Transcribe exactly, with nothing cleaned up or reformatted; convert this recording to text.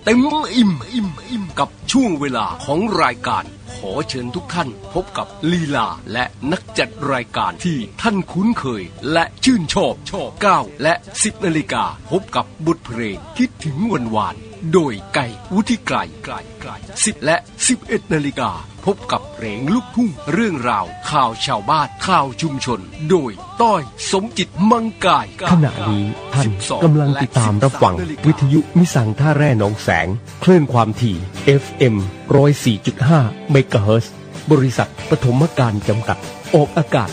เต็มอิ่มอิ่มอิ่มกับช่วงเวลาของรายการขอเชิญทุกท่านพบกับลีลาและนักจัดรายการที่ท่านคุ้นเคยและชื่นชอบชอบเก้าและสิบนาฬิกาพบกับบทเพลงคิดถึงวันวานโดยไก่วุฒิไกรไกรไกรสิบและสิบเอ็ดนาฬิกาพบกับเพลงลูกทุ่งเรื่องราวข่าวชาวบ้านข่าวชุมชนโดยต้อยสมจิตมังกายขณะนี้ท่านกำลังติดตามรับฟังวิทยุมิสังท่าแร่หนองแสงคลื่นความถี่ เอฟ เอ็ม หนึ่งศูนย์สี่จุดห้า เมกะเฮิรตซ์บริษัทปฐมการจำกัดออกอากาศ